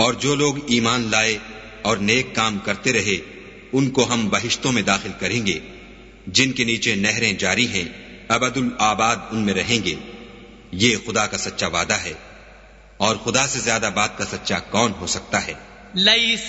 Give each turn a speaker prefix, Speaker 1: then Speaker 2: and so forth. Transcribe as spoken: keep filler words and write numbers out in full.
Speaker 1: और जो लोग ईमान लाए और नेक काम करते रहे उनको हम बहिश्तों में दाखिल करेंगे जिनके नीचे नहरें जारी हैं, अबदुल आबाद उनमें रहेंगे। ये खुदा का सच्चा वादा है और खुदा से ज्यादा बात का सच्चा कौन हो सकता है।